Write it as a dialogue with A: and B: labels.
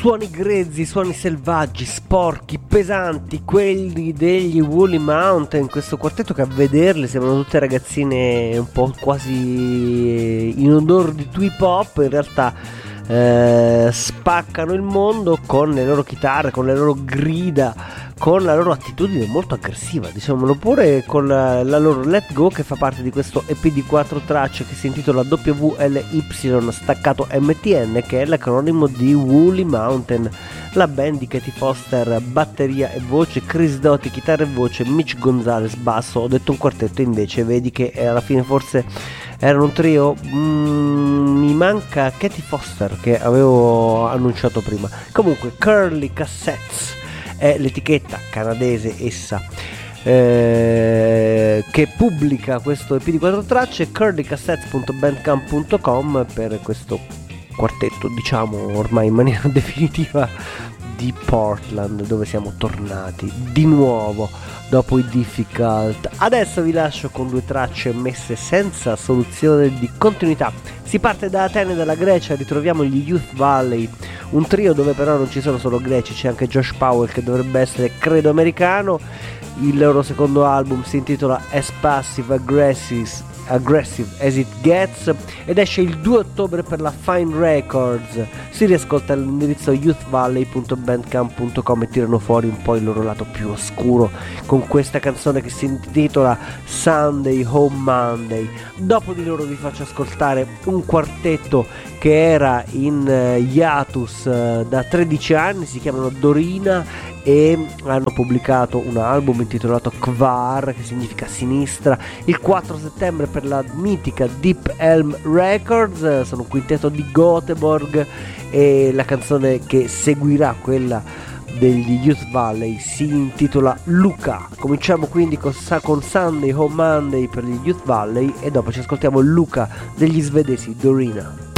A: Suoni grezzi, suoni selvaggi, sporchi, pesanti, quelli degli Woolly Mountain, questo quartetto che a vederli sembrano tutte ragazzine un po' quasi in odore di hip hop, in realtà spaccano il mondo con le loro chitarre, con le loro grida, con la loro attitudine molto aggressiva, diciamolo pure, con la loro Let Go, che fa parte di questo EP di 4 tracce che si intitola WLY staccato MTN, che è l'acronimo di Woolly Mountain, la band di Katie Foster batteria e voce, Chris Doty chitarra e voce, Mitch Gonzalez basso. Ho detto un quartetto, invece vedi che alla fine forse erano un trio. Mi manca Katie Foster che avevo annunciato prima. Comunque Curly Cassettes è l'etichetta canadese essa che pubblica questo EP di 4 tracce, curlycassettes.bandcamp.com, per questo quartetto, diciamo ormai in maniera definitiva, di Portland, dove siamo tornati di nuovo dopo i Difficult. Adesso vi lascio con 2 tracce messe senza soluzione di continuità. Si parte da Atene, dalla Grecia, ritroviamo gli Youth Valley, un trio dove però non ci sono solo greci, c'è anche Josh Powell che dovrebbe essere credo americano. Il loro secondo album si intitola As Passive Aggressive As It Gets ed esce il 2 ottobre per la Fine Records. Si riascolta all'indirizzo youthvalley.bandcamp.com e tirano fuori un po' il loro lato più oscuro con questa canzone che si intitola Sunday Home Monday. Dopo di loro vi faccio ascoltare un quartetto che era in hiatus da 13 anni, si chiamano Dorina e hanno pubblicato un album intitolato Kvar, che significa sinistra, il 4 settembre per la mitica Deep Elm Records. Sono un quintetto di Göteborg e la canzone che seguirà, quella degli Youth Valley, si intitola Luca. Cominciamo quindi con Sunday Home Monday per gli Youth Valley e dopo ci ascoltiamo Luca degli svedesi Dorina.